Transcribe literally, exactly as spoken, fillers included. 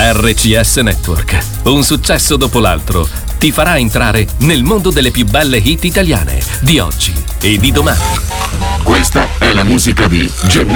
R C S Network, un successo dopo l'altro, ti farà entrare nel mondo delle più belle hit italiane di oggi e di domani. Questa è la musica di Gennaro